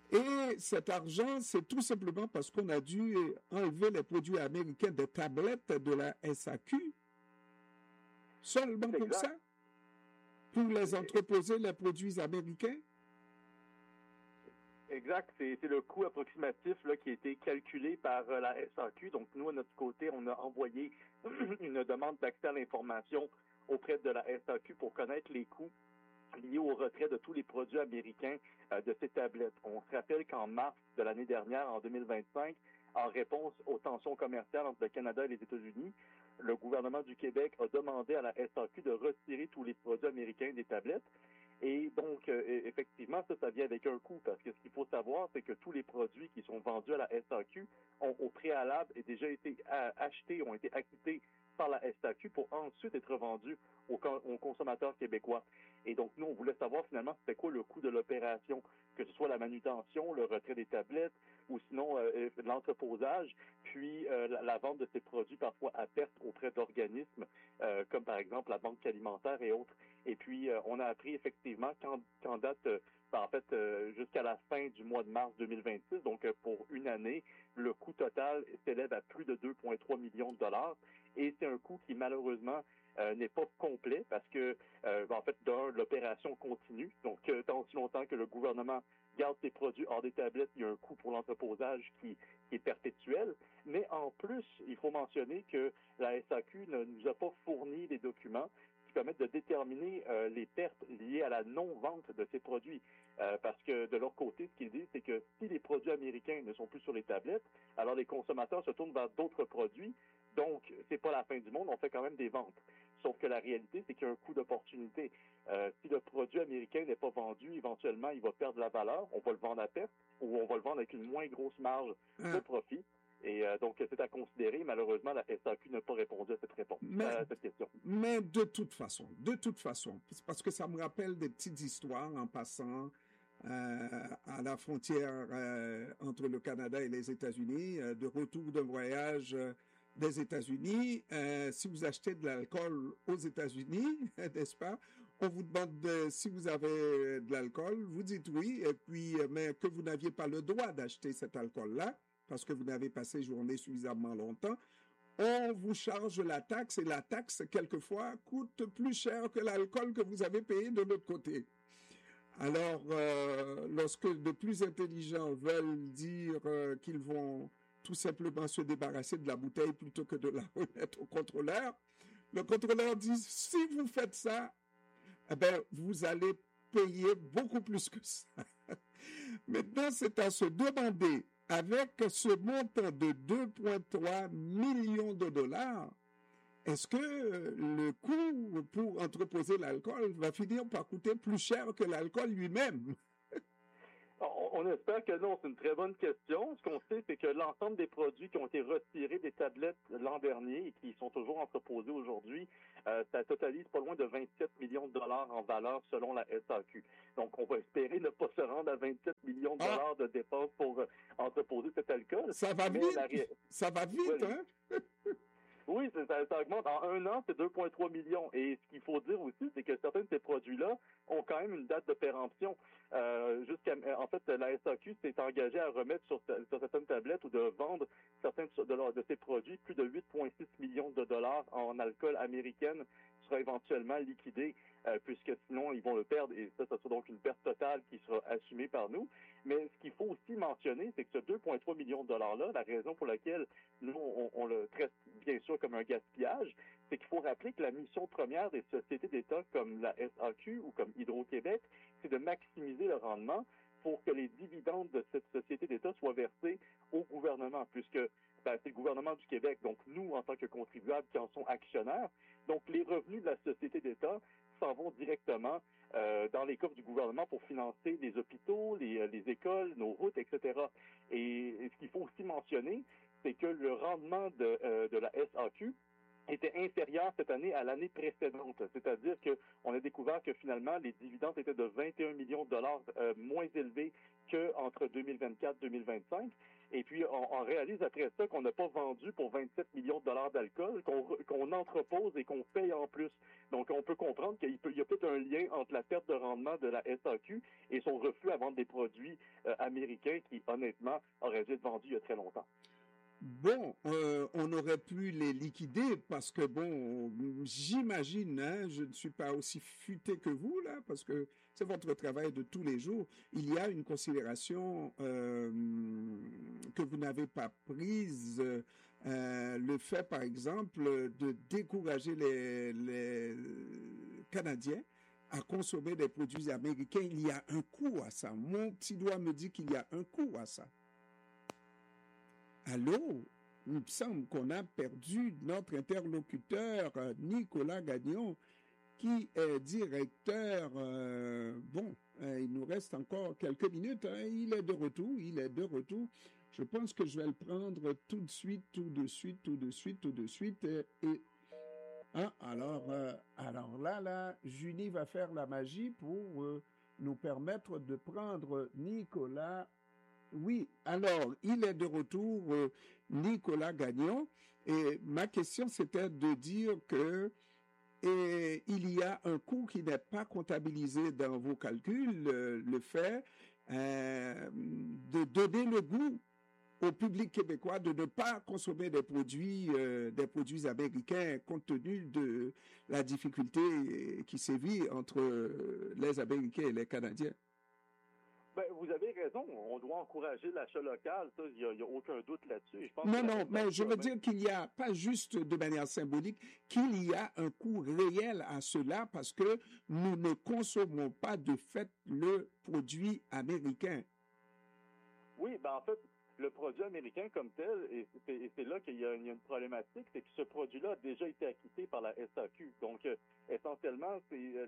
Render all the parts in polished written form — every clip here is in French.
Et cet argent, c'est tout simplement parce qu'on a dû enlever les produits américains des tablettes de la SAQ. Seulement pour ça? Pour les entreposer, les produits américains? Exact. C'est le coût approximatif là, qui a été calculé par la SAQ. Donc, nous, à notre côté, on a envoyé une demande d'accès à l'information auprès de la SAQ pour connaître les coûts liés au retrait de tous les produits américains de ces tablettes. On se rappelle qu'en mars de l'année dernière, en 2025, en réponse aux tensions commerciales entre le Canada et les États-Unis, le gouvernement du Québec a demandé à la SAQ de retirer tous les produits américains des tablettes. Et donc, effectivement, ça vient avec un coût, parce que ce qu'il faut savoir, c'est que tous les produits qui sont vendus à la SAQ ont au préalable et déjà été achetés, ont été acquittés par la SAQ pour ensuite être vendus aux consommateurs québécois. Et donc, nous, on voulait savoir finalement c'était quoi le coût de l'opération, que ce soit la manutention, le retrait des tablettes, ou sinon l'entreposage, puis la vente de ces produits parfois à perte auprès d'organismes, comme par exemple la Banque alimentaire et autres. Et puis, on a appris effectivement qu'en date, en fait, jusqu'à la fin du mois de mars 2026, donc pour une année, le coût total s'élève à plus de 2,3 millions de dollars. Et c'est un coût qui, malheureusement, n'est pas complet parce que, en fait, l'opération continue. Donc, tant aussi longtemps que le gouvernement garde ses produits hors des tablettes, il y a un coût pour l'entreposage qui est perpétuel. Mais en plus, il faut mentionner que la SAQ ne nous a pas fourni des documents qui permettent de déterminer les pertes liées à la non-vente de ces produits. Parce que de leur côté, ce qu'ils disent, c'est que si les produits américains ne sont plus sur les tablettes, alors les consommateurs se tournent vers d'autres produits. Donc, c'est pas la fin du monde, on fait quand même des ventes. Sauf que la réalité, c'est qu'il y a un coût d'opportunité. Si le produit américain n'est pas vendu, éventuellement, il va perdre de la valeur. On va le vendre à perte ou on va le vendre avec une moins grosse marge de profit. Et donc, c'est à considérer. Malheureusement, la SAQ n'a pas répondu à cette réponse, à cette question. Mais de toute façon, parce que ça me rappelle des petites histoires en passant à la frontière entre le Canada et les États-Unis, de retour d'un voyage des États-Unis. Si vous achetez de l'alcool aux États-Unis, n'est-ce pas, on vous demande si vous avez de l'alcool, vous dites oui, et puis mais que vous n'aviez pas le droit d'acheter cet alcool-là, parce que vous n'avez pas séjourné suffisamment longtemps, on vous charge la taxe et la taxe, quelquefois, coûte plus cher que l'alcool que vous avez payé de l'autre côté. Alors, lorsque de plus intelligents veulent dire qu'ils vont tout simplement se débarrasser de la bouteille plutôt que de la remettre au contrôleur, le contrôleur dit, si vous faites ça, eh ben, vous allez payer beaucoup plus que ça. Maintenant, c'est à se demander, avec ce montant de 2,3 millions de dollars, est-ce que le coût pour entreposer l'alcool va finir par coûter plus cher que l'alcool lui-même? On espère que non, c'est une très bonne question. Ce qu'on sait, c'est que l'ensemble des produits qui ont été retirés des tablettes l'an dernier et qui sont toujours entreposés aujourd'hui, ça totalise pas loin de 27 millions de dollars en valeur selon la SAQ. Donc, on va espérer ne pas se rendre à 27 millions de dollars de dépenses pour entreposer cet alcool. Ça va vite, ça va vite, hein? Oui, ça augmente. En un an, c'est 2,3 millions. Et ce qu'il faut dire aussi, c'est que certains de ces produits-là ont quand même une date de péremption. En fait, la SAQ s'est engagée à remettre sur certaines tablettes ou de vendre certains de ces produits. Plus de 8,6 millions de dollars en alcool américaine sera éventuellement liquidé, puisque sinon, ils vont le perdre. Et ça sera donc une perte totale qui sera assumée par nous. Mais ce qu'il faut aussi mentionner, c'est que ce 2,3 millions de dollars-là, la raison pour laquelle nous, on le traite bien sûr comme un gaspillage, c'est qu'il faut rappeler que la mission première des sociétés d'État comme la SAQ ou comme Hydro-Québec, c'est de maximiser le rendement pour que les dividendes de cette société d'État soient versés au gouvernement, puisque c'est le gouvernement du Québec, donc nous, en tant que contribuables qui en sont actionnaires. Donc, les revenus de la société d'État s'en vont directement dans les coffres du gouvernement pour financer les hôpitaux, les écoles, nos routes, etc. Et ce qu'il faut aussi mentionner, c'est que le rendement de la SAQ était inférieur cette année à l'année précédente. C'est-à-dire qu'on a découvert que finalement, les dividendes étaient de 21 millions de dollars moins élevés qu'entre 2024 et 2025. Et puis, on réalise après ça qu'on n'a pas vendu pour 27 millions de dollars d'alcool, qu'on entrepose et qu'on paye en plus. Donc, on peut comprendre qu'il y a peut-être un lien entre la perte de rendement de la SAQ et son refus à vendre des produits américains qui, honnêtement, auraient dû être vendus il y a très longtemps. Bon, on aurait pu les liquider parce que, bon, j'imagine, hein, je ne suis pas aussi futé que vous, là, parce que c'est votre travail de tous les jours. Il y a une considération que vous n'avez pas prise, le fait, par exemple, de décourager les Canadiens à consommer des produits américains. Il y a un coût à ça. Mon petit doigt me dit qu'il y a un coût à ça. Allô, il me semble qu'on a perdu notre interlocuteur Nicolas Gagnon, qui est directeur. Il nous reste encore quelques minutes. Hein, il est de retour. Je pense que je vais le prendre tout de suite. Alors là, Julie va faire la magie pour nous permettre de prendre Nicolas. Oui, alors, il est de retour, Nicolas Gagnon, et ma question, c'était de dire que il y a un coût qui n'est pas comptabilisé dans vos calculs, le fait de donner le goût au public québécois de ne pas consommer des produits américains compte tenu de la difficulté qui sévit entre les Américains et les Canadiens. Ben, vous avez raison, on doit encourager l'achat local, ça, il n'y a aucun doute là-dessus. Je pense non, mais je veux dire qu'il n'y a pas juste de manière symbolique, qu'il y a un coût réel à cela parce que nous ne consommons pas de fait le produit américain. Oui, ben en fait, le produit américain comme tel, et c'est là qu'il y a une problématique, c'est que ce produit-là a déjà été acquitté par la SAQ. Donc, essentiellement,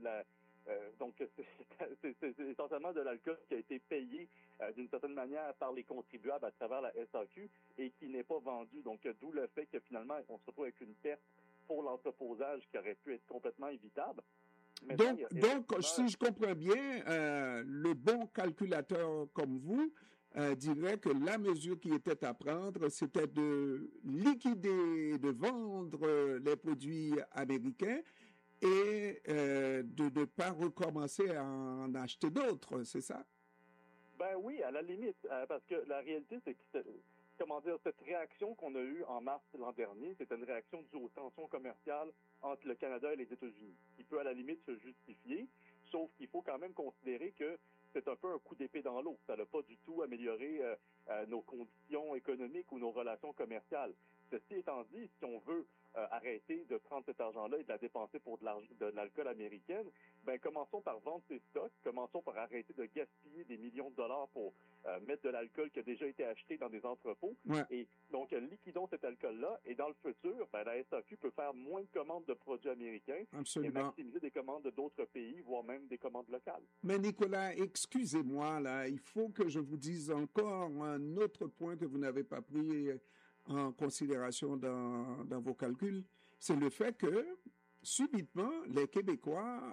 c'est essentiellement de l'alcool qui a été payé d'une certaine manière par les contribuables à travers la SAQ et qui n'est pas vendu. Donc, d'où le fait que finalement, on se retrouve avec une perte pour l'entreposage qui aurait pu être complètement évitable. Donc, si je comprends bien, le bon calculateur comme vous dirait que la mesure qui était à prendre, c'était de liquider, de vendre les produits américains et de ne pas recommencer à en acheter d'autres, c'est ça? Ben oui, à la limite, parce que la réalité, c'est que cette réaction qu'on a eue en mars l'an dernier, c'était une réaction due aux tensions commerciales entre le Canada et les États-Unis, qui peut à la limite se justifier, sauf qu'il faut quand même considérer que c'est un peu un coup d'épée dans l'eau. Ça n'a pas du tout amélioré nos conditions économiques ou nos relations commerciales. Ceci étant dit, si on veut arrêter de prendre cet argent-là et de la dépenser pour de l'alcool américaine, ben commençons par vendre ces stocks, commençons par arrêter de gaspiller des millions de dollars pour mettre de l'alcool qui a déjà été acheté dans des entrepôts. Ouais. Et donc, liquidons cet alcool-là et dans le futur, ben, la SAQ peut faire moins de commandes de produits américains. Absolument. Et maximiser des commandes d'autres pays, voire même des commandes locales. Mais Nicolas, excusez-moi, là, il faut que je vous dise encore un autre point que vous n'avez pas pris en considération dans vos calculs, c'est le fait que subitement, les Québécois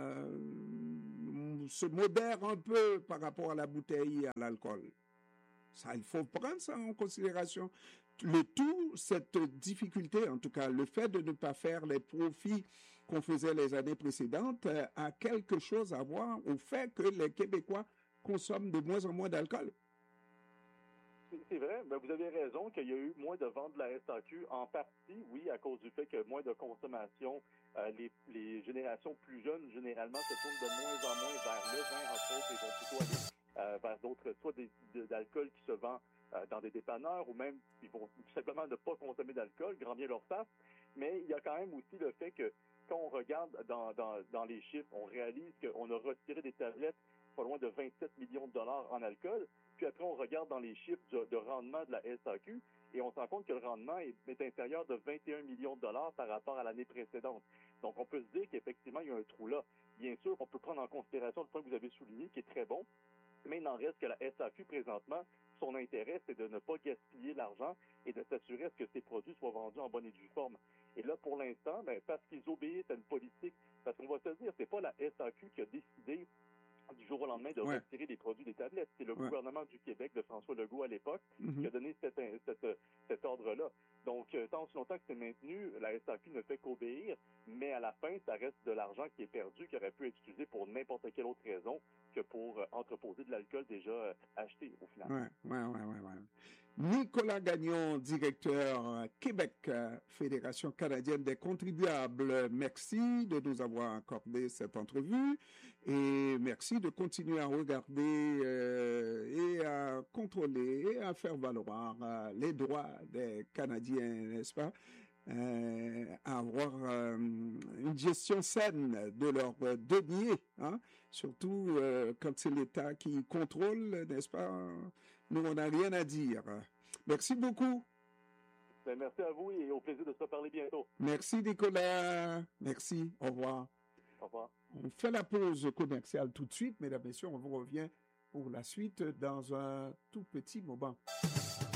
se modèrent un peu par rapport à la bouteille et à l'alcool. Ça, il faut prendre ça en considération. Le tout, cette difficulté, en tout cas, le fait de ne pas faire les profits qu'on faisait les années précédentes, a quelque chose à voir au fait que les Québécois consomment de moins en moins d'alcool. C'est vrai, mais vous avez raison qu'il y a eu moins de ventes de la SAQ, en partie, oui, à cause du fait que moins de consommation, les générations plus jeunes, généralement, se tournent de moins en moins vers le vin, entre autres, et vont plutôt aller vers d'autres, soit d'alcool qui se vend dans des dépanneurs, ou même, ils vont tout simplement ne pas consommer d'alcool, grand bien leur face, mais il y a quand même aussi le fait que, quand on regarde dans les chiffres, on réalise qu'on a retiré des tablettes pas loin de 27 millions de dollars en alcool. Puis après, on regarde dans les chiffres de rendement de la SAQ et on se rend compte que le rendement est inférieur de 21 millions de dollars par rapport à l'année précédente. Donc, on peut se dire qu'effectivement, il y a un trou là. Bien sûr, on peut prendre en considération le point que vous avez souligné, qui est très bon, mais il n'en reste que la SAQ, présentement, son intérêt, c'est de ne pas gaspiller l'argent et de s'assurer à ce que ces produits soient vendus en bonne et due forme. Et là, pour l'instant, parce qu'ils obéissent à une politique, parce qu'on va se dire, c'est pas la SAQ qui a décidé du jour au lendemain de retirer des produits des tablettes. C'est le gouvernement du Québec de François Legault à l'époque qui a donné cet ordre-là. Donc, tant aussi longtemps que c'est maintenu, la SAQ ne fait qu'obéir, mais à la fin, ça reste de l'argent qui est perdu, qui aurait pu être utilisé pour n'importe quelle autre raison que pour entreposer de l'alcool déjà acheté, au final. Ouais. Nicolas Gagnon, directeur Québec, Fédération canadienne des contribuables, merci de nous avoir accordé cette entrevue et merci de continuer à regarder et à contrôler et à faire valoir les droits des Canadiens, n'est-ce pas? À avoir une gestion saine de leurs deniers, hein? Surtout quand c'est l'État qui contrôle, n'est-ce pas? Nous, on n'a rien à dire. Merci beaucoup. Ben, merci à vous et au plaisir de se reparler bientôt. Merci, Nicolas. Merci. Au revoir. Au revoir. On fait la pause commerciale tout de suite, mesdames et messieurs. On vous revient pour la suite dans un tout petit moment.